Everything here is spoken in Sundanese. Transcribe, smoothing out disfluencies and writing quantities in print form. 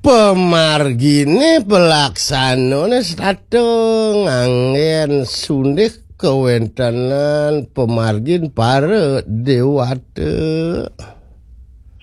pemargine pelaksanane satu nganggen sundih kewentanan pemargin para dewata.